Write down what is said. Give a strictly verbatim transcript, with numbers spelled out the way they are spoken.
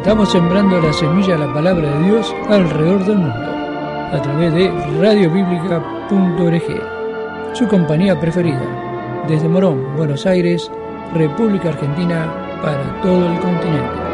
Estamos sembrando la semilla de la palabra de Dios alrededor del mundo, a través de radio bíblica punto org, su compañía preferida, desde Morón, Buenos Aires, República Argentina, para todo el continente.